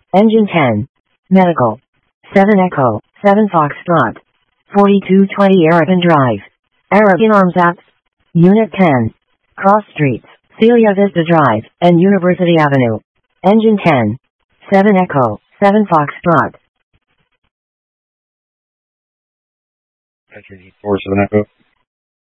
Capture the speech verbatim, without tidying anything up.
Engine ten. Medical. seven Echo, seven Foxtrot. forty-two twenty Aragon Drive. Aragon Arms Apps. Unit ten. Cross Streets, Celia Vista Drive, and University Avenue. Engine ten. seven Echo, seven Foxtrot. Entry four seven Echo.